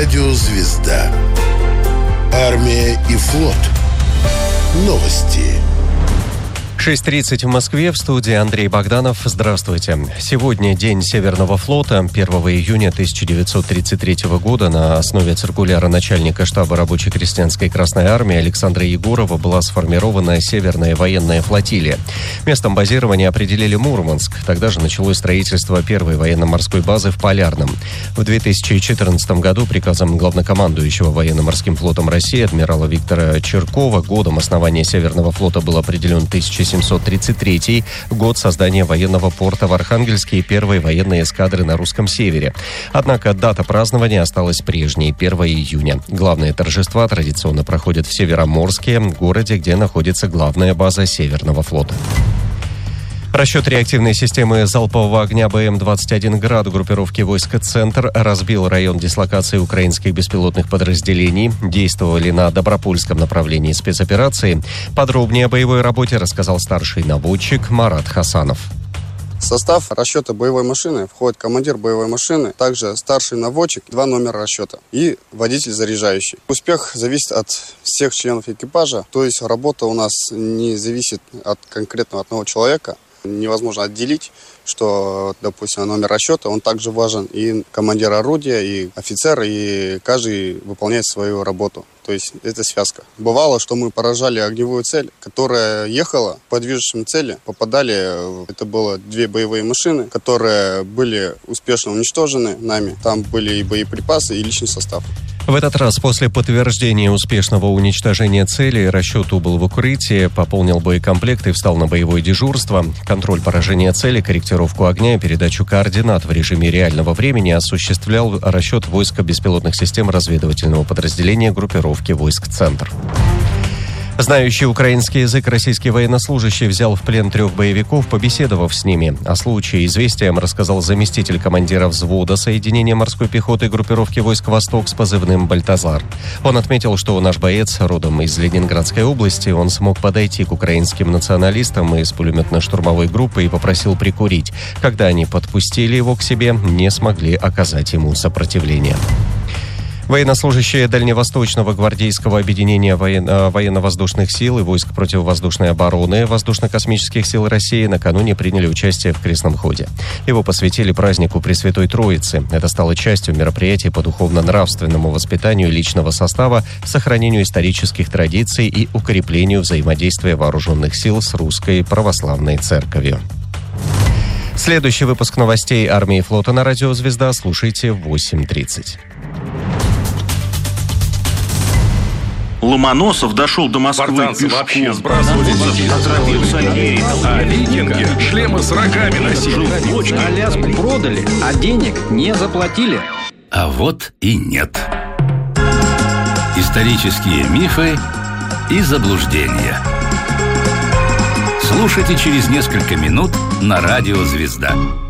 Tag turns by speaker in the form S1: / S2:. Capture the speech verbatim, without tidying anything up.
S1: Радио «Звезда». Армия и флот. Новости.
S2: шесть тридцать в Москве, в студии Андрей Богданов. Здравствуйте. Сегодня День Северного флота. первого июня тысяча девятьсот тридцать третьего года на основе циркуляра начальника штаба рабоче-крестьянской Красной Армии Александра Егорова была сформирована Северная военная флотилия. Местом базирования определили Мурманск. Тогда же началось строительство первой военно-морской базы в Полярном. В две тысячи четырнадцатом году приказом главнокомандующего военно-морским флотом России адмирала Виктора Чиркова годом основания Северного флота был определен тысяча семьсот тридцать третий, год создания военного порта в Архангельске и первой военной эскадры на русском севере. Однако дата празднования осталась прежней – первого июня. Главные торжества традиционно проходят в Североморске, городе, где находится главная база Северного флота. Расчет реактивной системы залпового огня Бэ Эм двадцать один «Град» группировки войск «Центр» разбил район дислокации украинских беспилотных подразделений. Действовали на Добропольском направлении спецоперации. Подробнее о боевой работе рассказал старший наводчик Марат Хасанов.
S3: В состав расчета боевой машины входит командир боевой машины, также старший наводчик, два номера расчета и водитель заряжающий. Успех зависит от всех членов экипажа, то есть работа у нас не зависит от конкретного одного человека. Невозможно отделить, что, допустим, номер расчета, он также важен и командир орудия, и офицер, и каждый выполняет свою работу. То есть это связка. Бывало, что мы поражали огневую цель, которая ехала по движущим цели. Попадали, это было две боевые машины, которые были успешно уничтожены нами. Там были и боеприпасы, и личный состав.
S2: В этот раз после подтверждения успешного уничтожения цели расчет убыл в укрытие, пополнил боекомплект и встал на боевое дежурство. Контроль поражения цели, корректировку огня и передачу координат в режиме реального времени осуществлял расчет войска беспилотных систем разведывательного подразделения группировки войск «Центр». Знающий украинский язык российский военнослужащий взял в плен трех боевиков, побеседовав с ними. О случае «Известиям» рассказал заместитель командира взвода соединения морской пехоты группировки войск «Восток» с позывным «Бальтазар». Он отметил, что наш боец родом из Ленинградской области. Он смог подойти к украинским националистам из пулеметно-штурмовой группы и попросил прикурить. Когда они подпустили его к себе, не смогли оказать ему сопротивление. Военнослужащие Дальневосточного гвардейского объединения воен... военно-воздушных сил и войск противовоздушной обороны Воздушно-космических сил России накануне приняли участие в крестном ходе. Его посвятили празднику Пресвятой Троицы. Это стало частью мероприятий по духовно-нравственному воспитанию личного состава, сохранению исторических традиций и укреплению взаимодействия вооруженных сил с Русской Православной Церковью. Следующий выпуск новостей армии и флота на радио «Звезда» слушайте в восемь тридцать.
S4: Ломоносов дошел до Москвы
S5: спартанцы
S4: пешком.
S5: Вообще сбрасывали
S4: Отравился рейд.
S5: А викинги шлемы с рогами носили.
S6: Аляску продали, а денег не заплатили.
S7: А вот и нет. Исторические мифы и заблуждения. Слушайте через несколько минут на радио «Звезда».